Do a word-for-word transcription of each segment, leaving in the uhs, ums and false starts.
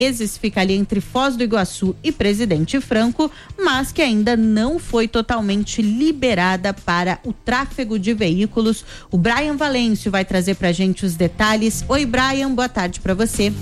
Menezes, fica ali entre Foz do Iguaçu e Presidente Franco, mas que ainda não foi totalmente liberada para o tráfego de veículos. O Brian Valêncio vai trazer pra gente os detalhes. Oi, Brian, boa tarde para você.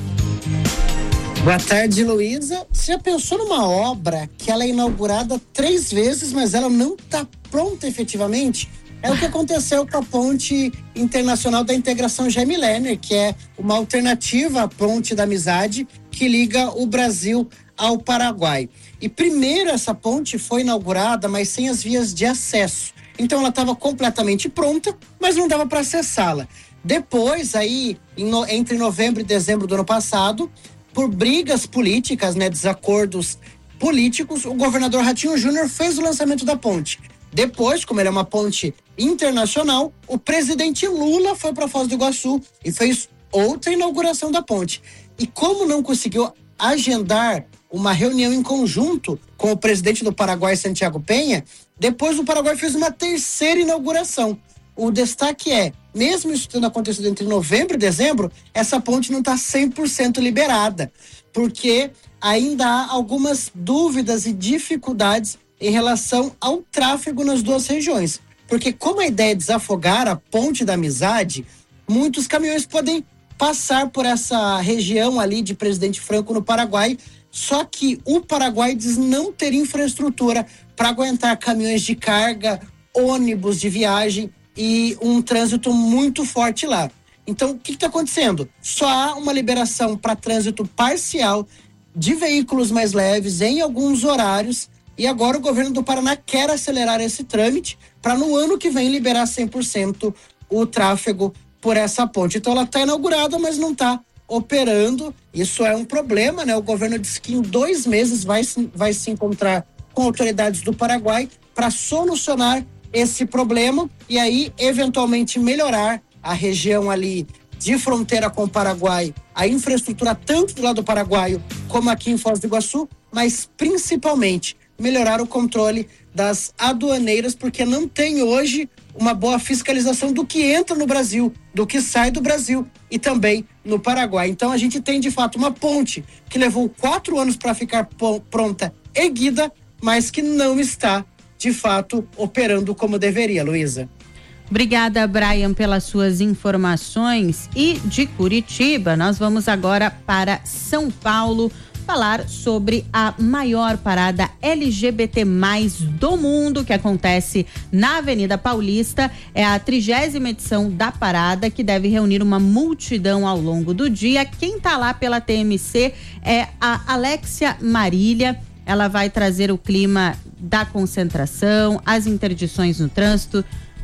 Boa tarde, Luísa. Você já pensou numa obra que ela é inaugurada três vezes, mas ela não está pronta efetivamente? É o que aconteceu com a Ponte Internacional da Integração Jaime Lerner, que é uma alternativa à Ponte da Amizade que liga o Brasil ao Paraguai. E primeiro essa ponte foi inaugurada, mas sem as vias de acesso. Então ela estava completamente pronta, mas não dava para acessá-la. Depois, aí, em no, entre novembro e dezembro do ano passado, por brigas políticas, né, desacordos políticos, o governador Ratinho Júnior fez o lançamento da ponte. Depois, como ele é uma ponte internacional, o presidente Lula foi para Foz do Iguaçu e fez outra inauguração da ponte. E como não conseguiu agendar uma reunião em conjunto com o presidente do Paraguai, Santiago Penha, depois o Paraguai fez uma terceira inauguração. O destaque é, mesmo isso tendo acontecido entre novembro e dezembro, essa ponte não está cem por cento liberada, porque ainda há algumas dúvidas e dificuldades em relação ao tráfego nas duas regiões. Porque como a ideia é desafogar a Ponte da Amizade, muitos caminhões podem passar por essa região ali de Presidente Franco no Paraguai, só que o Paraguai diz não ter infraestrutura para aguentar caminhões de carga, ônibus de viagem e um trânsito muito forte lá. Então, o que está acontecendo? Só há uma liberação para trânsito parcial de veículos mais leves em alguns horários. E agora o governo do Paraná quer acelerar esse trâmite para no ano que vem liberar cem por cento o tráfego por essa ponte. Então ela está inaugurada, mas não está operando. Isso é um problema, né? O governo disse que em dois meses vai, vai se encontrar com autoridades do Paraguai para solucionar esse problema e aí eventualmente melhorar a região ali de fronteira com o Paraguai, a infraestrutura tanto do lado paraguaio como aqui em Foz do Iguaçu, mas principalmente melhorar o controle das aduaneiras, porque não tem hoje uma boa fiscalização do que entra no Brasil, do que sai do Brasil e também no Paraguai. Então a gente tem de fato uma ponte que levou quatro anos para ficar pronta, erguida, mas que não está de fato operando como deveria, Luísa. Obrigada, Brian, pelas suas informações. E de Curitiba, nós vamos agora para São Paulo falar sobre a maior parada L G B T mais do mundo, que acontece na Avenida Paulista. É a trigésima edição da parada, que deve reunir uma multidão ao longo do dia. Quem tá lá pela T M C é a Alexia Marília. Ela vai trazer o clima da concentração, as interdições no trânsito,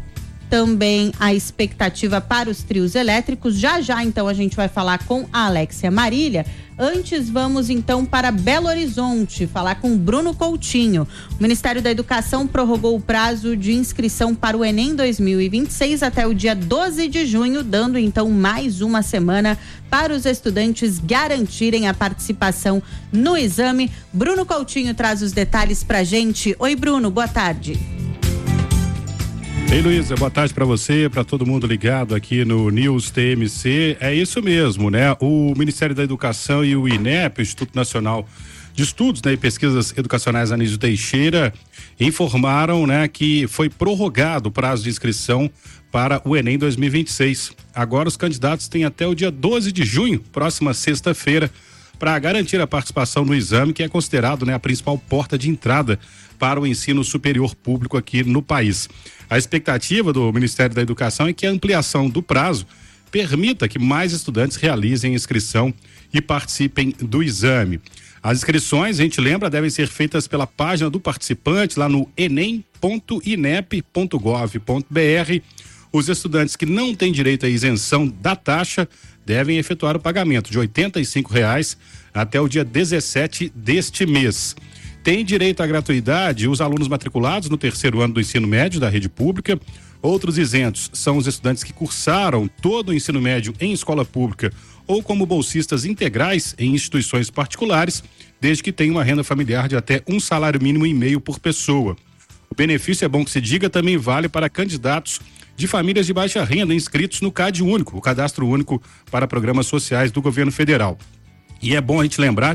também a expectativa para os trios elétricos. Já já, então, a gente vai falar com a Alexia Marília. Antes, vamos então para Belo Horizonte, falar com Bruno Coutinho. O Ministério da Educação prorrogou o prazo de inscrição para o Enem dois mil e vinte e seis até o dia doze de junho, dando então mais uma semana para os estudantes garantirem a participação no exame. Bruno Coutinho traz os detalhes pra gente. Oi, Bruno, boa tarde. Ei, Luísa, boa tarde para você, para todo mundo ligado aqui no News T M C. É isso mesmo, né? O Ministério da Educação e o INEP, o Instituto Nacional de Estudos, né, e Pesquisas Educacionais Anísio Teixeira, informaram, né, que foi prorrogado o prazo de inscrição para o Enem dois mil e vinte e seis. Agora os candidatos têm até o dia doze de junho, próxima sexta-feira, para garantir a participação no exame, que é considerado, né, a principal porta de entrada para o ensino superior público aqui no país. A expectativa do Ministério da Educação é que a ampliação do prazo permita que mais estudantes realizem a inscrição e participem do exame. As inscrições, a gente lembra, devem ser feitas pela página do participante lá no enem ponto inep ponto gov ponto br. Os estudantes que não têm direito à isenção da taxa devem efetuar o pagamento de oitenta e cinco reais até o dia dezessete deste mês. Tem direito à gratuidade os alunos matriculados no terceiro ano do ensino médio da rede pública. Outros isentos são os estudantes que cursaram todo o ensino médio em escola pública ou como bolsistas integrais em instituições particulares, desde que tenham uma renda familiar de até um salário mínimo e meio por pessoa. O benefício, é bom que se diga, também vale para candidatos de famílias de baixa renda inscritos no CAD Único, o Cadastro Único para Programas Sociais do Governo Federal. E é bom a gente lembrar